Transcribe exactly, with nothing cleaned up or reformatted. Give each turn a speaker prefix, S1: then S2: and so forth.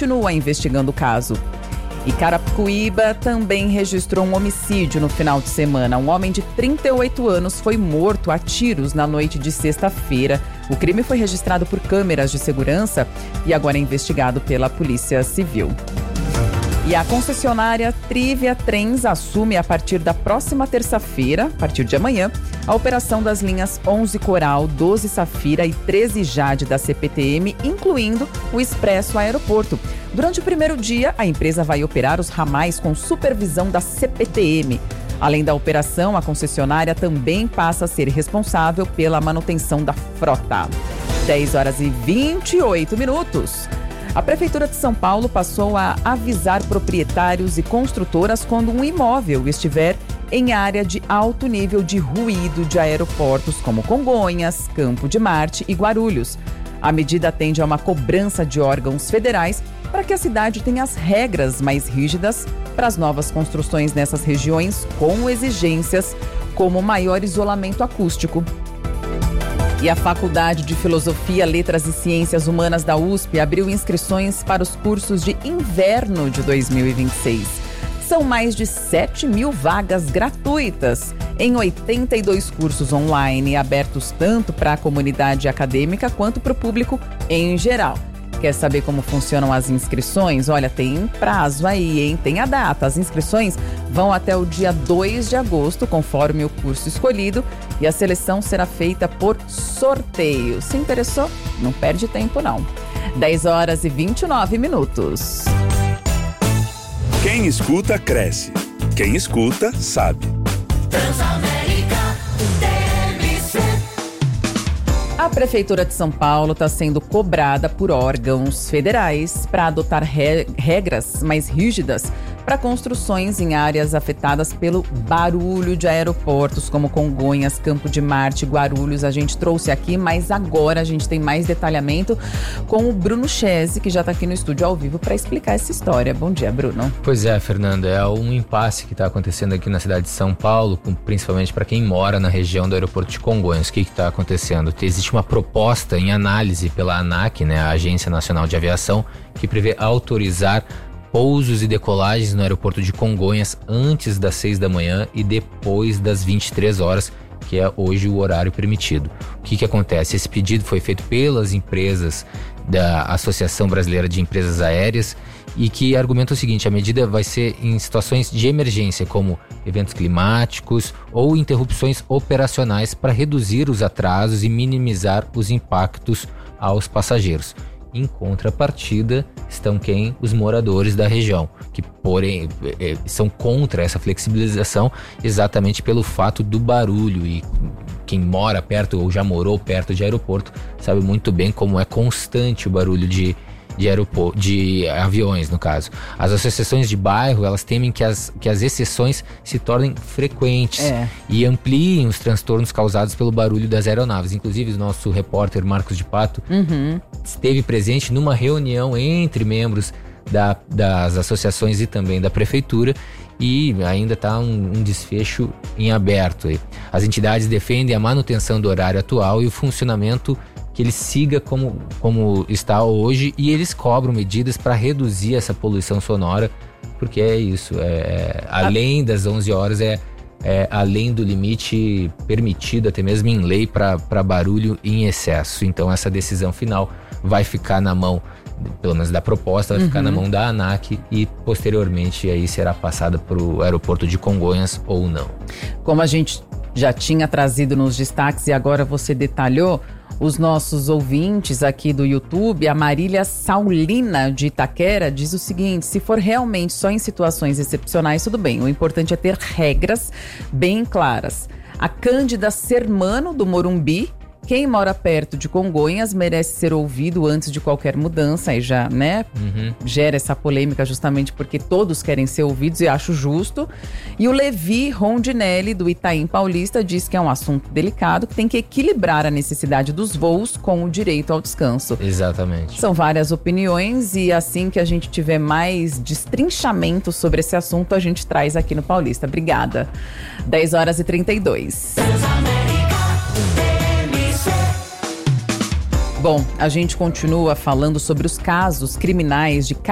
S1: continua investigando o caso. E Carapicuíba também registrou um homicídio no final de semana. Um homem de trinta e oito anos foi morto a tiros na noite de sexta-feira. O crime foi registrado por câmeras de segurança e agora é investigado pela Polícia Civil. E a concessionária Trivia Trens assume a partir da próxima terça-feira, a partir de amanhã, a operação das linhas onze Coral, doze Safira e treze Jade da C P T M, incluindo o Expresso Aeroporto. Durante o primeiro dia, a empresa vai operar os ramais com supervisão da C P T M. Além da operação, a concessionária também passa a ser responsável pela manutenção da frota. dez horas e vinte e oito minutos. A Prefeitura de São Paulo passou a avisar proprietários e construtoras quando um imóvel estiver em área de alto nível de ruído de aeroportos como Congonhas, Campo de Marte e Guarulhos. A medida atende a uma cobrança de órgãos federais para que a cidade tenha as regras mais rígidas para as novas construções nessas regiões, com exigências como maior isolamento acústico. E a Faculdade de Filosofia, Letras e Ciências Humanas da U S P abriu inscrições para os cursos de inverno de dois mil e vinte e seis. São mais de sete mil vagas gratuitas em oitenta e dois cursos online, abertos tanto para a comunidade acadêmica quanto para o público em geral. Quer saber como funcionam as inscrições? Olha, tem prazo aí, hein? Tem a data. As inscrições vão até o dia dois de agosto, conforme o curso escolhido, e a seleção será feita por sorteio. Se interessou? Não perde tempo, não. dez horas e vinte e nove minutos.
S2: Quem escuta, cresce. Quem escuta, sabe.
S1: A Prefeitura de São Paulo está sendo cobrada por órgãos federais para adotar re- regras mais rígidas para construções em áreas afetadas pelo barulho de aeroportos, como Congonhas, Campo de Marte, Guarulhos. A gente trouxe aqui, mas agora a gente tem mais detalhamento com o Bruno Chese, que já está aqui no estúdio ao vivo para explicar essa história. Bom dia, Bruno.
S3: Pois é, Fernanda, é um impasse que está acontecendo aqui na cidade de São Paulo, principalmente para quem mora na região do aeroporto de Congonhas. O que está acontecendo? Existe uma proposta em análise pela ANAC, né, a Agência Nacional de Aviação, que prevê autorizar pousos e decolagens no aeroporto de Congonhas antes das seis da manhã e depois das vinte e três horas, que é hoje o horário permitido. O que que acontece? Esse pedido foi feito pelas empresas da Associação Brasileira de Empresas Aéreas e que argumenta o seguinte: a medida vai ser em situações de emergência, como eventos climáticos ou interrupções operacionais, para reduzir os atrasos e minimizar os impactos aos passageiros. Em contrapartida, estão quem? Os moradores da região, que porém é, são contra essa flexibilização exatamente pelo fato do barulho. E quem mora perto ou já morou perto de aeroporto sabe muito bem como é constante o barulho de, de, aeroporto, de aviões, no caso. As associações de bairro, elas temem que as, que as exceções se tornem frequentes é. e ampliem os transtornos causados pelo barulho das aeronaves. Inclusive, o nosso repórter Marcos de Pato uhum. esteve presente numa reunião entre membros da, das associações e também da prefeitura, e ainda está um, um desfecho em aberto. As entidades defendem a manutenção do horário atual e o funcionamento que ele siga como, como está hoje, e eles cobram medidas para reduzir essa poluição sonora, porque é isso, é, além das onze horas, é, é além do limite permitido até mesmo em lei para barulho em excesso. Então essa decisão final vai ficar na mão, pelo menos da proposta, vai uhum. ficar na mão da ANAC, e posteriormente aí será passada para o aeroporto de Congonhas ou não.
S1: Como a gente já tinha trazido nos destaques e agora você detalhou, os nossos ouvintes aqui do YouTube, a Marília Saulina de Itaquera diz o seguinte: se for realmente só em situações excepcionais, tudo bem, o importante é ter regras bem claras. A Cândida Sermano do Morumbi: quem mora perto de Congonhas merece ser ouvido antes de qualquer mudança. E já, né, uhum. gera essa polêmica justamente porque todos querem ser ouvidos, e acho justo. E o Levi Rondinelli, do Itaim Paulista, diz que é um assunto delicado, que tem que equilibrar a necessidade dos voos com o direito ao descanso.
S3: Exatamente.
S1: São várias opiniões, e assim que a gente tiver mais destrinchamento sobre esse assunto, a gente traz aqui no Paulista. Obrigada. dez horas e trinta e dois. Bom, a gente continua falando sobre os casos criminais de